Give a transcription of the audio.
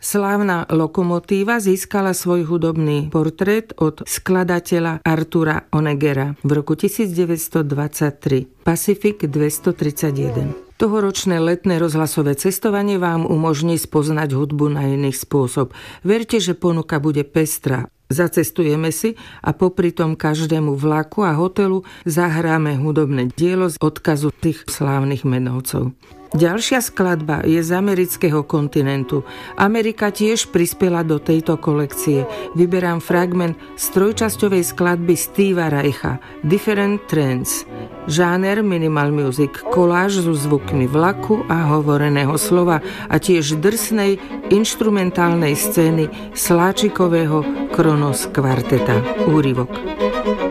Slávna lokomotíva získala svoj hudobný portrét od skladateľa Artura Oneggera v roku 1923. Pacific 231. Tohoročné letné rozhlasové cestovanie vám umožní spoznať hudbu na iný spôsob. Verte, že ponuka bude pestrá. Zacestujeme si a popri tom každému vlaku a hotelu zahráme hudobné dielo z odkazu tých slávnych menovcov. Ďalšia skladba je z amerického kontinentu. Amerika tiež prispela do tejto kolekcie. Vyberám fragment z trojčasťovej skladby Stevea Reicha Different Trends. Žáner minimal music, koláž so zvukmi vlaku a hovoreného slova a tiež drsnej inštrumentálnej scény Sláčikového Kronos kvarteta. Úryvok.